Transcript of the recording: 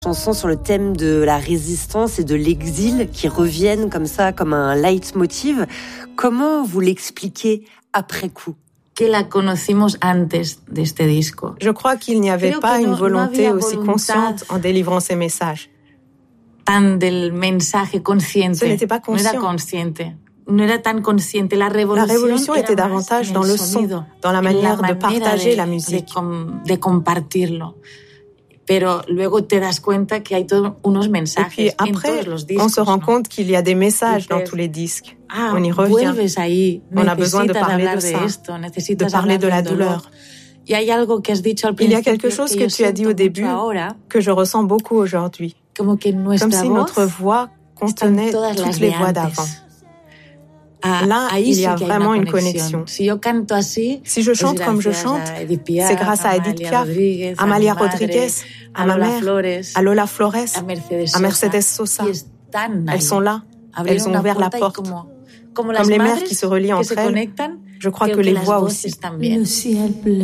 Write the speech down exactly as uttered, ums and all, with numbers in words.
Chansons sur le thème de la résistance et de l'exil qui reviennent comme ça, comme un leitmotiv. Comment vous l'expliquez après coup? Que la conocimos antes de este disco. Je crois qu'il n'y avait Creo pas que une no- volonté no había aussi voluntad consciente en délivrant ces messages. Tan del mensaje consciente. Ce n'était pas No era conscient. consciente. No era tan consciente. La La révolution, révolution era était más davantage en dans el le son, sonido, dans la en manière de manera partager de, la de, musique. com- de compartirlo. Pero luego te das cuenta que hay todos unos Et mensajes puis en après, todos los discos. on se rend ¿no? compte qu'il y a des messages dans Dices, tous les disques. Ah, On y revient. vuelves ahí. On a besoin de Necesitas parler hablar de de ça, esto, necesitas de parler hablar de la del dolor. douleur. Y hay algo que has dicho al Il y a principio quelque chose que que yo tu as dit siento au début mucho ahora, que je ressens beaucoup aujourd'hui. como que nuestra Comme si voz notre voix contenait están todas toutes las les de voix antes. d'avant. Ah, Là, ahí il sí y a que hay vraiment una une connexion. Si yo canto así, Si je es chante comme je gracias chante, a Edith Piaf, c'est grâce à Edith Amalia Piaf, Rodríguez, a Amalia mi madre, Rodríguez, à a ma Lola mère, Flores, à Lola Flores, a Mercedes à Sosa, Mercedes Sosa. y están ahí. Elles sont là. Abrieron Elles ont una ouvert la puerta y porte. Como, como, Comme las les mères madres qui se relient que entre se elles, conectan, je crois creo que les las voix voces aussi. también.